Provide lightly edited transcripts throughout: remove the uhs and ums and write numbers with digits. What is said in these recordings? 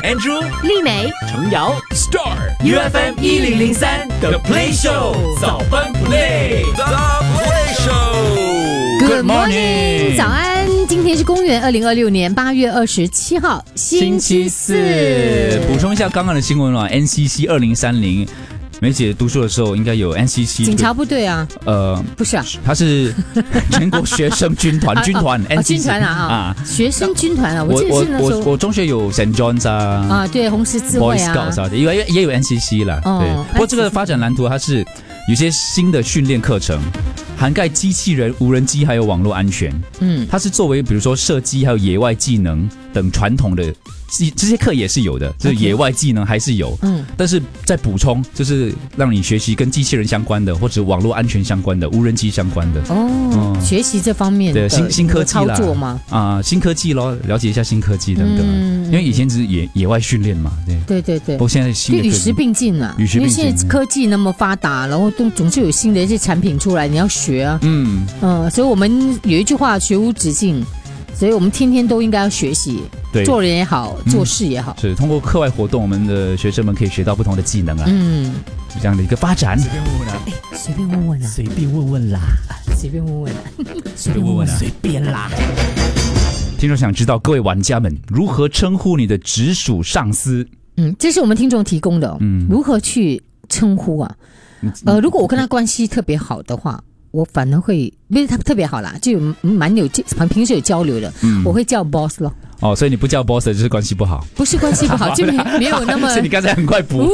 Andrew、 丽美、 程瑶、Star UFM 1003 The Play Show 早班 Play。The Play Show。Good morning， 早安！今天是公元2026年8月27号，星期四。 补充一下刚刚的新闻了 ，NCC 2030。梅姐读书的时候应该有 NCC 警察部队啊？不是啊， 它是全国学生军团NCC 军团啊，学生军团啊，我记得是那时候我中学有 St. John's 啊， 对，红十字会啊 ，Boy Scouts 啊，也有 NCC 啦，对。不过这个发展蓝图它是有些新的训练课程，涵盖机器人、无人机还有网络安全。它是作为比如说射击还有野外技能等传统的这些课也是有的，就是野外技能还是有。但是在补充就是让你学习跟机器人相关的或者网络安全相关的、无人机相关的。 学习这方面的新科技啦， 操作吗？ 新科技咯，了解一下新科技等等。因为以前只是野外训练嘛，对。不过现在新的就与时并进啊，因为现在科技那么发达，然后总是有新的一些产品出来，你要学啊。所以我们有一句话，学无止境。所以我们天天都应该要学习，做人也好，做事也好。 是通过课外活动，我们的学生们可以学到不同的技能啊。这样的一个发展。随便问问啊， 随便问问啊， 随便问问啦， 随便问问啊， 随便问问啊，随便啦。听众想知道各位玩家们如何称呼你的直属上司？ 这是我们听众提供的。如何去称呼啊？如果我跟他关系特别好的话。我反而会，不是他特别好啦，就蛮有平时有交流的，我会叫 boss 咯。 所以你不叫 boss 就是关系不好？ 不是关系不好，就没有那么。 所以你刚才很快补。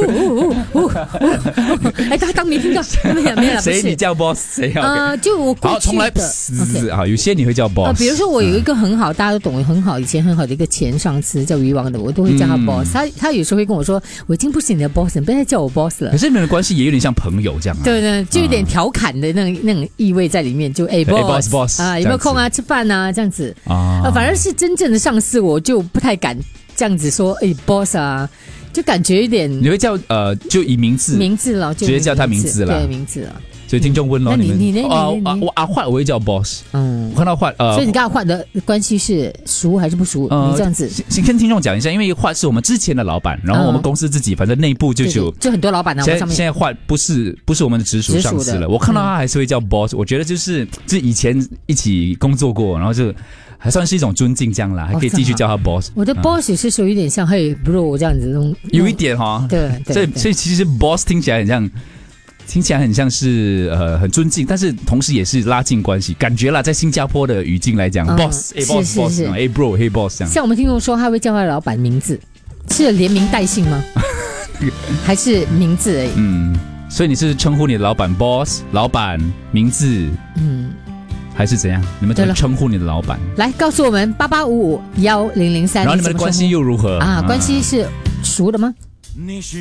当没听到，没有。 谁你叫 boss？ 谁啊？ 就我过去的。好， 从来有些你会叫 boss。 比如说我有一个很好，大家都懂很好，以前很好的一个前上司叫渔王的，我都会叫他 boss。他有时候会跟我说，我已经不是你的 boss， 你不要再叫我 boss 了。 可是你们的关系也有点像朋友这样啊？ 对，就有点调侃的那种意味在里面，就boss 啊，有没有空啊？吃饭啊，这样子啊。反而是真正的上司，我就不太敢这样子说boss 啊，就感觉有点。你会叫就以名字了，就直接叫他名字了， 对，名字了。 所以听众问了， 你呢？ 我阿焕我会叫 boss。我看到焕所以你跟阿焕的关系是熟还是不熟？你这样子先跟听众讲一下，因为焕是我们之前的老板，然后我们公司自己反正内部就很多老板啊。 现在焕不是我们的直属上司了，我看到他还是会叫 boss。我觉得就是以前一起工作过，然后就还算是一种尊敬这样啦，还可以继续叫他 boss。 我的 boss 也是属于有点像嘿 bro 这样子有一点哈。对，所以其实 boss 听起来很像是很尊敬，但是同时也是拉近关系，感觉啦，在新加坡的语境来讲 ，boss， boss， bro， hey boss 这样。 像我们听众说，他会叫他的老板名字，是连名带姓吗？还是名字而已？ 所以你是称呼你的老板 boss， 老板名字，还是怎样？你们怎么称呼你的老板？ 来告诉我们88551003。 然后你们的关系又如何啊？关系是熟的吗？